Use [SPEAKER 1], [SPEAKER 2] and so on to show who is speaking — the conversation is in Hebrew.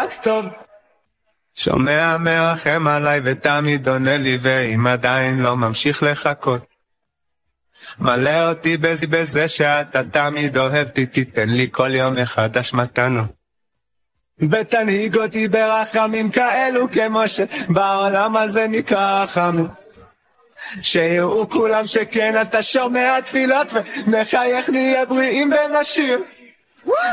[SPEAKER 1] רק טוב. שומע מרחם עליי ותמיד עונה לי, ואם עדיין לא ממשיך לחכות, מלא אותי בזה שאתה תמיד אוהבתי, תיתן לי כל יום מחדש מתנות, ותנהיג אותי ברחמים כאלו כמו שבעולם הזה נקרא רחמים, שיראו כולם שכן אתה שומע תפילות, ונחייך נהיה בריאים ונשיר.